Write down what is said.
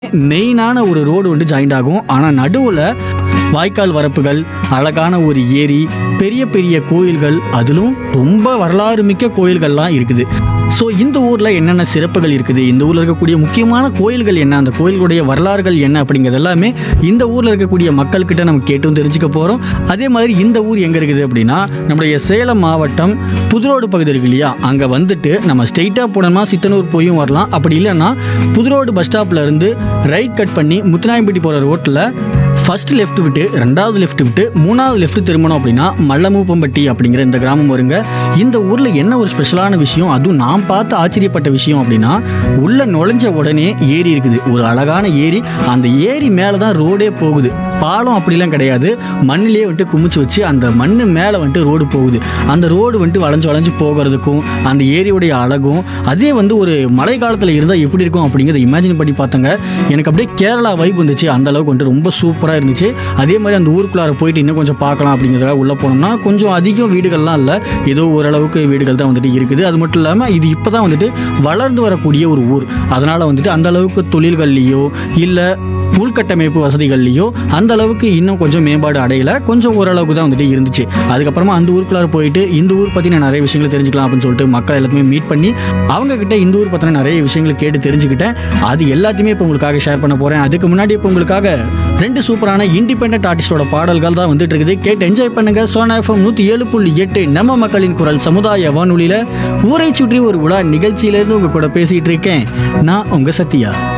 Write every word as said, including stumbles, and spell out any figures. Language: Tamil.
மெயினான ஒரு ரோடு வந்து ஜாயிண்ட் ஆகும். ஆனால் நடுவில் வாய்க்கால் வரப்புகள், அழகான ஒரு ஏரி, பெரிய பெரிய கோயில்கள், அதிலும் ரொம்ப வரலாறு மிக்க கோயில்கள்லாம் இருக்குது. ஸோ இந்த ஊரில் என்னென்ன சிறப்புகள் இருக்குது, இந்த ஊரில் இருக்கக்கூடிய முக்கியமான கோயில்கள் என்ன, அந்த கோயில்களுடைய வரலாறுகள் என்ன அப்படிங்கிறது எல்லாமே இந்த ஊரில் இருக்கக்கூடிய மக்கள்கிட்ட நம்ம கேட்டும் தெரிஞ்சுக்க போகிறோம். அதே மாதிரி இந்த ஊர் எங்கே இருக்குது அப்படின்னா, நம்முடைய சேலம் மாவட்டம் புதுரோடு பகுதி இருக்கு இல்லையா, அங்கே வந்துட்டு நம்ம ஸ்ட்ரெயிட்டாக போனோம்னா சித்தனூர் போயும் வரலாம். அப்படி இல்லைன்னா புதுரோடு பஸ் ஸ்டாப்பில் இருந்து ரைட் கட் பண்ணி முத்துநாயம்பட்டி போகிற ரோட்டில் ஃபர்ஸ்ட் லெஃப்ட் விட்டு ரெண்டாவது லெஃப்ட் விட்டு மூணாவது லெஃப்ட் திரும்பணும் அப்படின்னா மல்லமூப்பம்பட்டி அப்படிங்கிற இந்த கிராமம் வருங்க. இந்த ஊரில் என்ன ஒரு ஸ்பெஷலான விஷயம், அதுவும் நான் பார்த்து ஆச்சரியப்பட்ட விஷயம் அப்படின்னா, உள்ள நுழைஞ்ச உடனே ஏரி இருக்குது, ஒரு அழகான ஏரி. அந்த ஏரி மேலே தான் ரோடே போகுது. பாலம் அப்படிலாம் கிடையாது, மண்ணிலே வந்துட்டு குமிச்சு வச்சு அந்த மண்ணு மேலே வந்துட்டு ரோடு போகுது. அந்த ரோடு வந்துட்டு வளைஞ்சு வளைஞ்சு போகிறதுக்கும் அந்த ஏரியுடைய அழகும், அதே வந்து ஒரு மழை காலத்தில் இருந்தால் எப்படி இருக்கும் அப்படிங்கிறத இமேஜின் பண்ணி பார்த்தங்க. எனக்கு அப்படியே கேரளா வைப் வந்துச்சு. அந்த அளவுக்கு வந்துட்டு ரொம்ப சூப்பராக இருந்துச்சு. அதே மாதிரி அந்த ஊருக்குள்ளார போயிட்டு இன்னும் கொஞ்சம் பார்க்கலாம் அப்படிங்கிறதுக்காக உள்ளே போனோம்னா கொஞ்சம் அதிகம் வீடுகள்லாம் இல்லை, ஏதோ ஓரளவுக்கு வீடுகள் தான் வந்துட்டு இருக்குது. அது மட்டும் இல்லாமல் இது இப்போ தான் வந்துட்டு வளர்ந்து வரக்கூடிய ஒரு ஊர். அதனால் வந்துட்டு அந்த அளவுக்கு தொழில்கள்லையோ இல்லை உள்கட்டமைப்பு வசதிகள்லையோ அந்த அளவுக்கு இன்னும் கொஞ்சம் மேம்பாடு அடையலை, கொஞ்சம் ஓரளவுக்கு தான் வந்துட்டு இருந்துச்சு. அதுக்கப்புறமா அந்த ஊருக்குள்ளார போயிட்டு இந்த ஊர் பற்றி நான் நிறைய விஷயங்களை தெரிஞ்சுக்கலாம் அப்படின்னு சொல்லிட்டு மக்கள் எல்லாத்தையுமே மீட் பண்ணி அவங்கக்கிட்ட இந்த ஊர் பற்றின நிறைய விஷயங்களை கேட்டு தெரிஞ்சுக்கிட்டேன். அது எல்லாத்தையுமே இப்போ உங்களுக்காக ஷேர் பண்ண போகிறேன். அதுக்கு முன்னாடி இப்போ உங்களுக்காக ரெண்டு சூப்பரான இண்டிபெண்டன்ட் ஆர்டிஸ்டோட பாடல்கள் தான் வந்துட்டு இருக்குது. கேட்டு என்ஜாய் பண்ணுங்க. சோனா எஃப்எம் நூற்றி ஏழு புள்ளி எட்டு நம்ம மக்களின் குரல் சமுதாய வானொலியில் ஊரை சுற்றி ஒரு விழா நிகழ்ச்சியிலேருந்து உங்க கூட பேசிகிட்டு இருக்கேன். நான் உங்கள் சத்யா.